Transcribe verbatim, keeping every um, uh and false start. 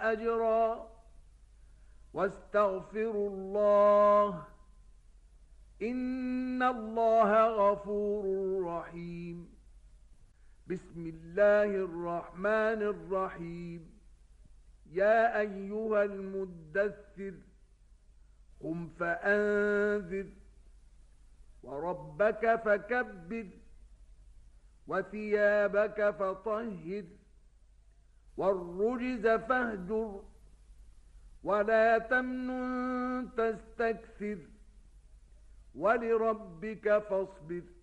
أجرا واستغفروا الله إن الله غفور رحيم. بسم الله الرحمن الرحيم. يا أيها المدثر قم فأنذر وربك فكبر وثيابك فطهر والرجز فاهجر ولا تمنن تستكثر ولربك فاصبر